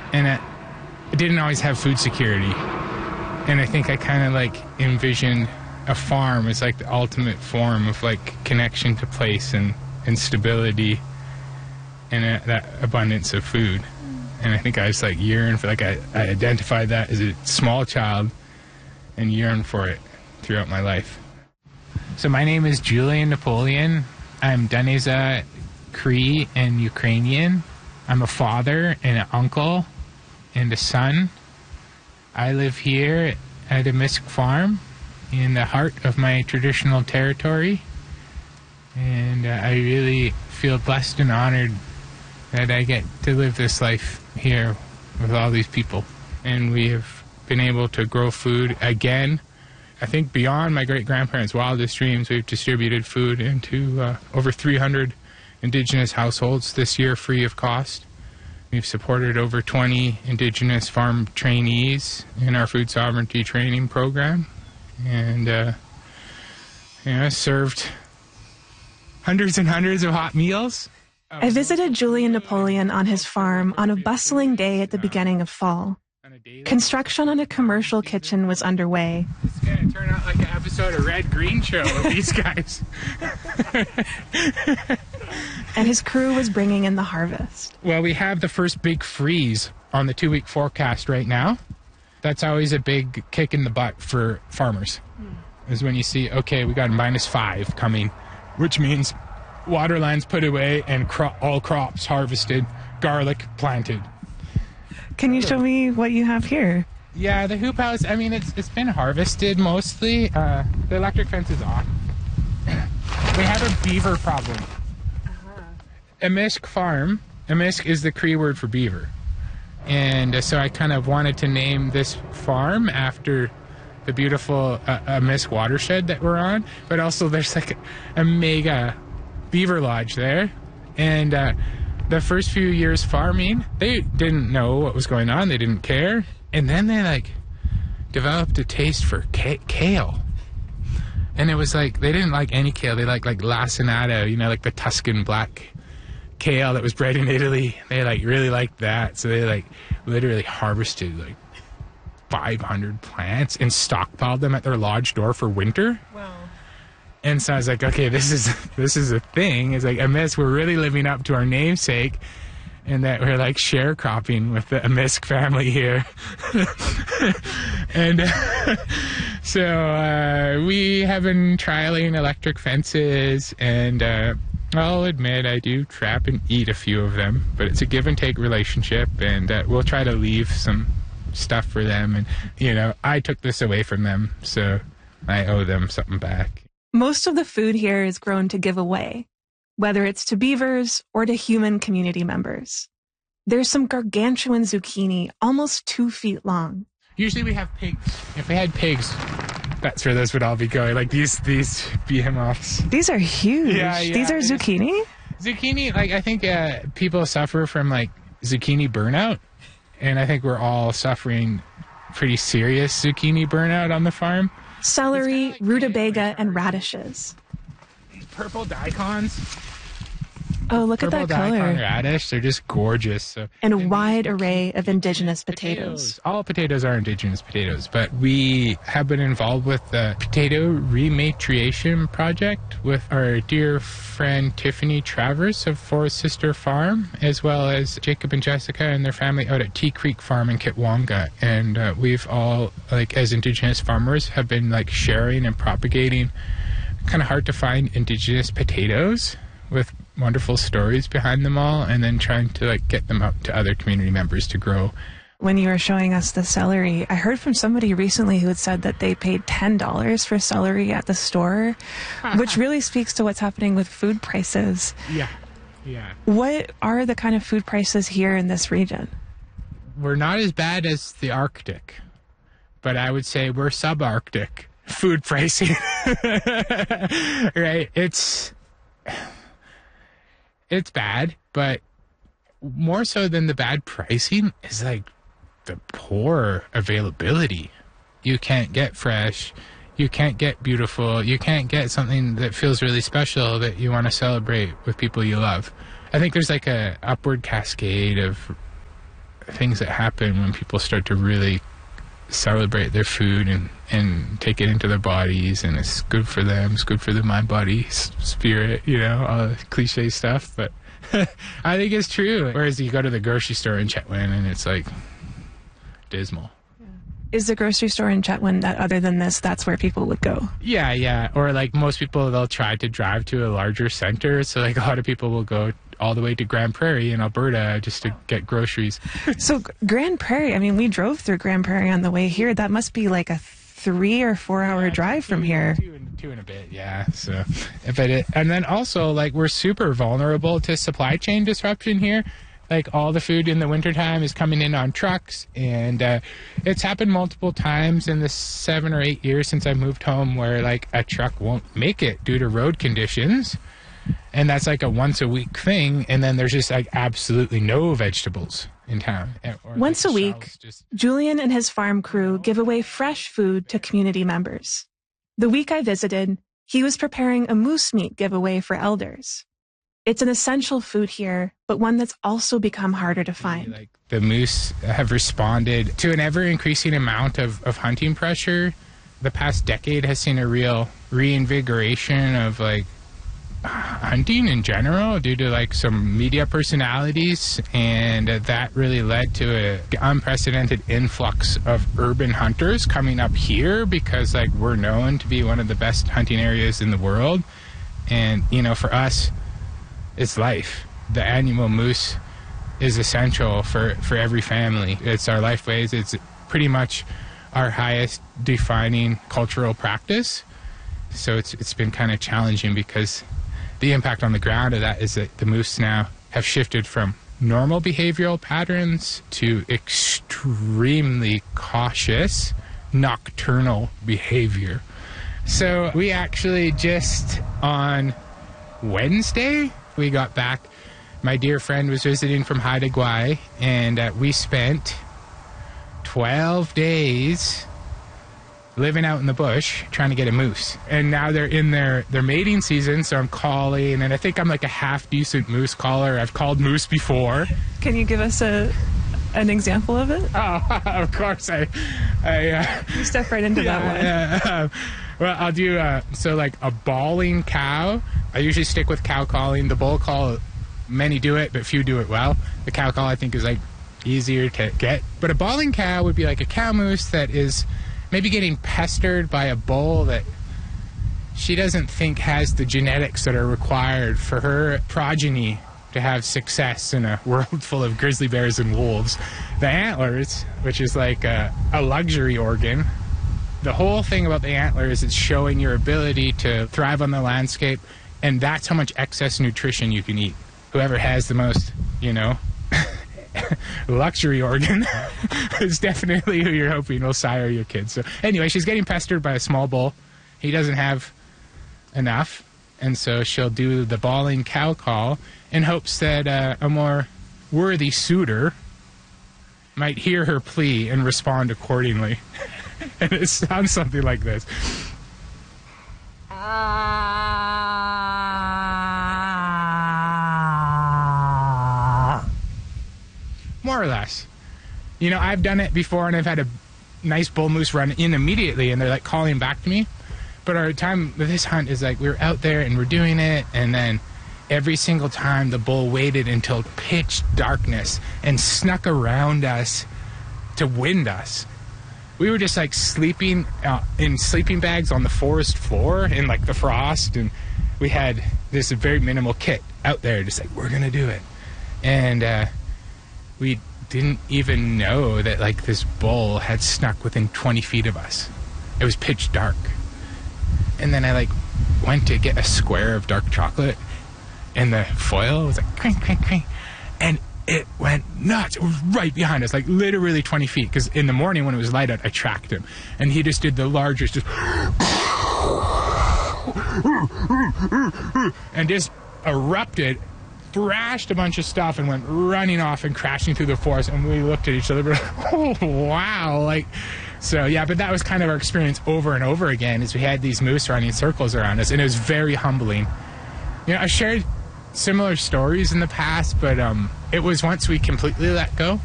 and I didn't always have food security. And I think I kind of like envisioned a farm as like the ultimate form of like connection to place and stability and that abundance of food. And I think I just like yearned for, like I identified that as a small child and yearned for it throughout my life. So my name is Julian Napoleon. I'm Duneza Cree and Ukrainian. I'm a father and an uncle and a son. I live here at a Misk farm in the heart of my traditional territory. And I really feel blessed and honored that I get to live this life here with all these people. And we have been able to grow food again. I think beyond my great-grandparents' wildest dreams, we've distributed food into over 300 Indigenous households this year free of cost. We've supported over 20 Indigenous farm trainees in our food sovereignty training program. And served hundreds and hundreds of hot meals. I visited Julian Napoleon on his farm on a bustling day at the beginning of fall. Construction on a commercial kitchen was underway. It's going to turn out like an episode of Red Green Show with these guys. And his crew was bringing in the harvest. Well, we have the first big freeze on the 2-week forecast right now. That's always a big kick in the butt for farmers. Is when you see, okay, we got -5 coming, which means water lines put away and all crops harvested, garlic planted. Can you show me what you have here? Yeah, the hoop house, I mean, it's been harvested mostly. The electric fence is off. We have a beaver problem. A Misk farm, a Misk is the Cree word for beaver. And so I kind of wanted to name this farm after the beautiful Misk watershed that we're on. But also there's like a mega beaver lodge there. And the first few years farming, they didn't know what was going on. They didn't care. And then they like developed a taste for kale. And it was like, they didn't like any kale. They liked like lacinato, like the Tuscan black kale that was bred in Italy. They like really liked that. So they like literally harvested like 500 plants and stockpiled them at their lodge door for winter. Wow. And so I was like, okay, this is a thing. It's like Amisk, we're really living up to our namesake, and that we're like sharecropping with the Amisk family here. And so we have been trialing electric fences, and I'll admit I do trap and eat a few of them, but it's a give and take relationship, and we'll try to leave some stuff for them. And I took this away from them, so I owe them something back. Most of the food here is grown to give away, whether it's to beavers or to human community members. There's some gargantuan zucchini, almost 2 feet long. Usually we have pigs. If we had pigs, that's where those would all be going. Like these behemoths. These are huge. Yeah. These are zucchini? Zucchini, like I think people suffer from like zucchini burnout. And I think we're all suffering pretty serious zucchini burnout on the farm. Celery, rutabaga, and radishes. These purple daikons. Oh, look at that color. Daikon radish, they're just gorgeous. So, and a wide array of indigenous potatoes. All potatoes are indigenous potatoes, but we have been involved with the Potato Rematriation Project with our dear friend Tiffany Travers of Forest Sister Farm, as well as Jacob and Jessica and their family out at Tea Creek Farm in Kitwanga. And we've all, like as indigenous farmers, have been like sharing and propagating kind of hard to find indigenous potatoes with wonderful stories behind them all, and then trying to like get them out to other community members to grow. When you were showing us the celery, I heard from somebody recently who had said that they paid $10 for celery at the store, which really speaks to what's happening with food prices. Yeah. What are the kind of food prices here in this region? We're not as bad as the Arctic, but I would say we're subarctic food pricing. Right? It's bad, but more so than the bad pricing is like the poor availability. You can't get fresh, you can't get beautiful, you can't get something that feels really special that you want to celebrate with people you love. I think there's like a upward cascade of things that happen when people start to really celebrate their food and take it into their bodies, and it's good for them, it's good for the mind, body, spirit, you know, all the cliche stuff, but I think it's true. Whereas you go to the grocery store in Chetwynd and it's like dismal. Is the grocery store in Chetwynd that, other than this, that's where people would go? Yeah. Or like most people, they'll try to drive to a larger center. So like a lot of people will go all the way to Grand Prairie in Alberta just to get groceries. So Grand Prairie, I mean, we drove through Grand Prairie on the way here. That must be like a 3 or 4 hour drive from here. Two and a bit, yeah. So, and then also, like, we're super vulnerable to supply chain disruption here. Like, all the food in the wintertime is coming in on trucks, and it's happened multiple times in the 7 or 8 years since I moved home where, like, a truck won't make it due to road conditions. And that's like a once a week thing, and then there's just like absolutely no vegetables in town. Once a week, Julian and his farm crew give away fresh food to community members. The week I visited, he was preparing a moose meat giveaway for elders. It's an essential food here, but one that's also become harder to find. Like the moose have responded to an ever-increasing amount of hunting pressure. The past decade has seen a real reinvigoration of like hunting in general due to like some media personalities, and that really led to an unprecedented influx of urban hunters coming up here because like we're known to be one of the best hunting areas in the world. And you know, for us, it's life. The annual moose is essential for every family. It's our lifeways. It's pretty much our highest defining cultural practice. So it's been kind of challenging because the impact on the ground of that is that the moose now have shifted from normal behavioral patterns to extremely cautious nocturnal behavior. So we actually just on Wednesday, we got back. My dear friend was visiting from Haida Gwaii, and we spent 12 days living out in the bush trying to get a moose. And now they're in their mating season, so I'm calling, and I think I'm like a half decent moose caller. I've called moose before. Can you give us an example of it? Oh, of course. You step right into that one. Well, I'll do so like a bawling cow. I usually stick with cow calling. The bull call, many do it, but few do it well. The cow call I think is like easier to get. But a bawling cow would be like a cow moose that is maybe getting pestered by a bull that she doesn't think has the genetics that are required for her progeny to have success in a world full of grizzly bears and wolves. The antlers, which is like a luxury organ, the whole thing about the antler is it's showing your ability to thrive on the landscape, and that's how much excess nutrition you can eat. Whoever has the most, you know, luxury organ is definitely who you're hoping will sire your kids. So anyway, she's getting pestered by a small bull. He doesn't have enough, and so she'll do the bawling cow call in hopes that a more worthy suitor might hear her plea and respond accordingly. And it sounds something like this. More or less. You know, I've done it before, and I've had a nice bull moose run in immediately, and they're like calling back to me. But our time with this hunt is like we're out there and we're doing it, and then every single time the bull waited until pitch darkness and snuck around us to wind us. We were just like sleeping in sleeping bags on the forest floor in like the frost, and we had this very minimal kit out there, just like, we're gonna do it. And we didn't even know that like this bull had snuck within 20 feet of us. It was pitch dark. And then I like went to get a square of dark chocolate, and the foil was like crank, crank, crank, and it went nuts. It was right behind us, like literally 20 feet, because in the morning when it was light out, I tracked him, and he just did the largest, just and just erupted, thrashed a bunch of stuff, and went running off and crashing through the forest. And we looked at each other, oh wow, like. So yeah, but that was kind of our experience over and over again, is we had these moose running circles around us, and it was very humbling. You know, I shared similar stories in the past, but it was once we completely let go.